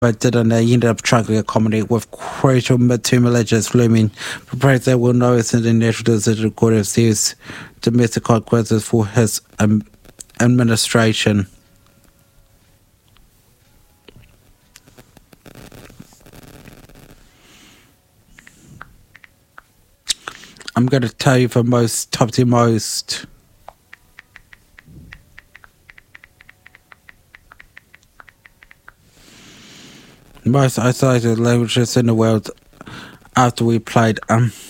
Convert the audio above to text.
I did, and they ended up struggling a comedy with crucial midterm elections looming. The president will know it's in the National Decision Court of serious domestic consequences for his administration. I'm going to tell you the most topmost. Most isolated languages in the world after we played